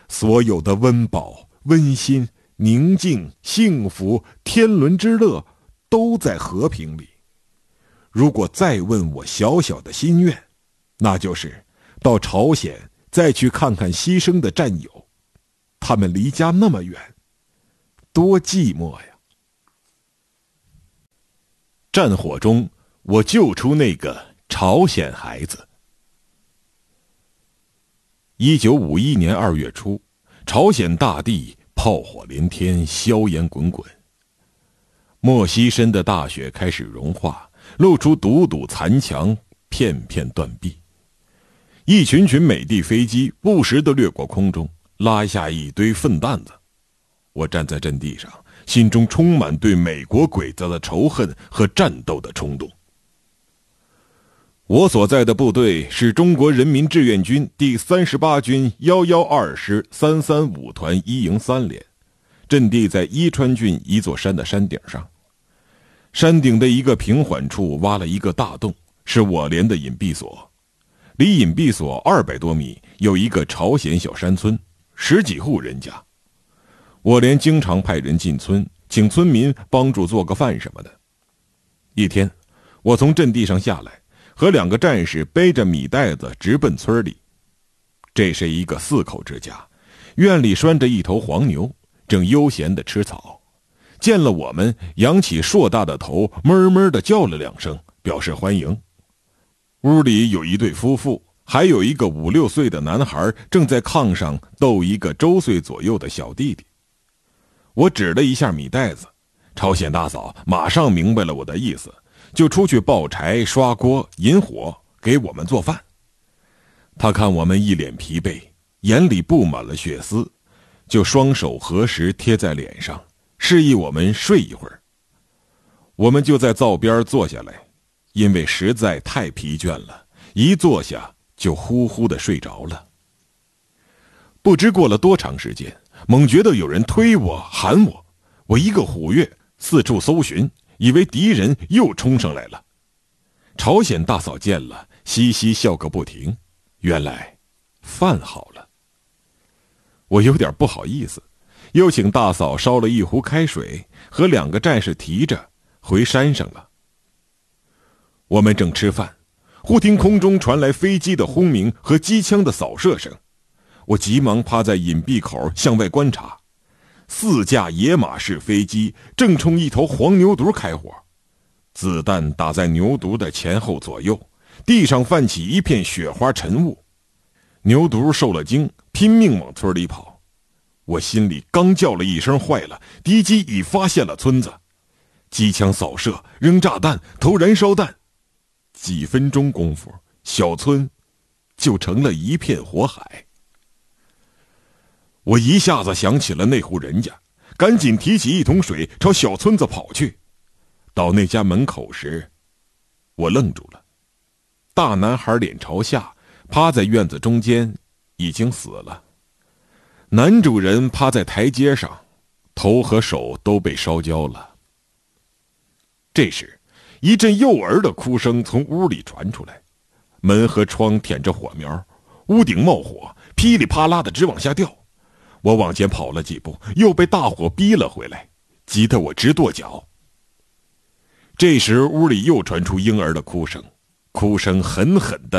所有的温饱、温馨、宁静、幸福、天伦之乐，都在和平里。如果再问我小小的心愿，那就是到朝鲜再去看看牺牲的战友，他们离家那么远，多寂寞呀！战火中，我救出那个朝鲜孩子。1951年2月初，朝鲜大地炮火连天，硝烟滚滚。莫西深的大雪开始融化，露出堵堵残墙，片片断壁。一群群美帝飞机不时地掠过空中，拉下一堆粪担子。我站在阵地上，心中充满对美国鬼子的仇恨和战斗的冲动。我所在的部队是中国人民志愿军第38军112师335团1营3连，阵地在伊川郡一座山的山顶上。山顶的一个平缓处挖了一个大洞，是我连的隐蔽所。离隐蔽所200多米有一个朝鲜小山村，10几户人家。我连经常派人进村，请村民帮助做个饭什么的。一天，我从阵地上下来，和2个战士背着米袋子直奔村里。这是一个4口之家，院里拴着一头黄牛，正悠闲地吃草。见了我们，扬起硕大的头，哞哞地叫了2声，表示欢迎。屋里有一对夫妇，还有一个5、6岁的男孩正在炕上逗一个周岁左右的小弟弟。我指了一下米袋子，朝鲜大嫂马上明白了我的意思，就出去抱柴、刷锅、引火，给我们做饭。他看我们一脸疲惫，眼里布满了血丝，就双手合十贴在脸上，示意我们睡一会儿。我们就在灶边坐下来，因为实在太疲倦了，一坐下就呼呼地睡着了。不知过了多长时间，猛觉得有人推我喊我，我一个虎跃，四处搜寻，以为敌人又冲上来了。朝鲜大嫂见了，嘻嘻笑个不停，原来饭好了。我有点不好意思，又请大嫂烧了一壶开水，和2个战士提着回山上了。我们正吃饭，忽听空中传来飞机的轰鸣和机枪的扫射声。我急忙趴在隐蔽口向外观察，4架野马式飞机正冲一头黄牛犊开火，子弹打在牛犊的前后左右，地上泛起一片雪花尘雾。牛犊受了惊，拼命往村里跑。我心里刚叫了一声坏了，敌机已发现了村子。机枪扫射，扔炸弹，投燃烧弹，几分钟功夫，小村就成了一片火海。我一下子想起了那户人家，赶紧提起一桶水朝小村子跑去。到那家门口时，我愣住了。大男孩脸朝下，趴在院子中间，已经死了。男主人趴在台阶上，头和手都被烧焦了。这时，一阵幼儿的哭声从屋里传出来，门和窗舔着火苗，屋顶冒火，噼里啪啦的直往下掉。我往前跑了几步，又被大火逼了回来，急得我直跺脚。这时屋里又传出婴儿的哭声，哭声狠狠的